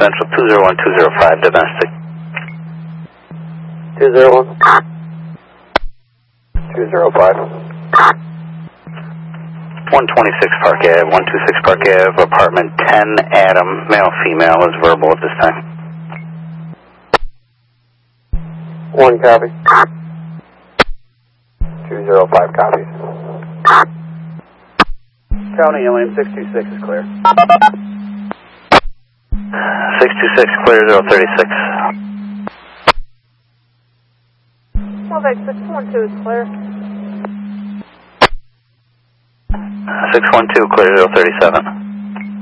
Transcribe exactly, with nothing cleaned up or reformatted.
Central, two zero one two zero five, domestic. two zero one two zero five. one twenty-six Park Ave, one twenty-six Park Ave, apartment ten, Adam, male, female, is verbal at this time. One copy. two zero five copies. County Alien six two six is clear. six two six, clear, zero thirty-six. Quebec six one two is clear. six one two, clear, zero thirty-seven.